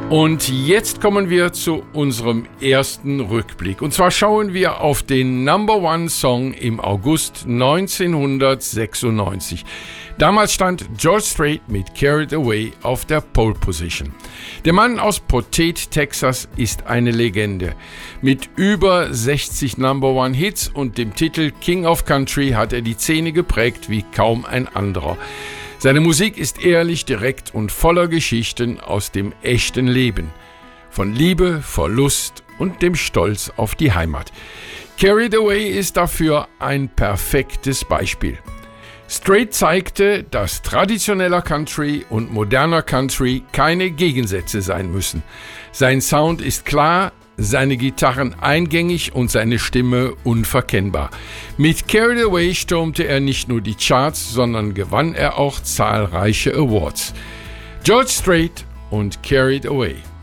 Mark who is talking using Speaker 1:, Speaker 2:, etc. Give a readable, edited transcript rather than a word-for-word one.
Speaker 1: Und jetzt kommen wir zu unserem ersten Rückblick. Und zwar schauen wir auf den Number-One-Song im August 1996. Damals stand George Strait mit Carried Away auf der Pole Position. Der Mann aus Poteet, Texas, ist eine Legende. Mit über 60 Number-One-Hits und dem Titel King of Country hat er die Szene geprägt wie kaum ein anderer. Seine Musik ist ehrlich, direkt und voller Geschichten aus dem echten Leben. Von Liebe, Verlust und dem Stolz auf die Heimat. Carried Away ist dafür ein perfektes Beispiel. Strait zeigte, dass traditioneller Country und moderner Country keine Gegensätze sein müssen. Sein Sound ist klar, seine Gitarren eingängig und seine Stimme unverkennbar. Mit Carried Away stürmte er nicht nur die Charts, sondern gewann er auch zahlreiche Awards. George Strait und Carried Away.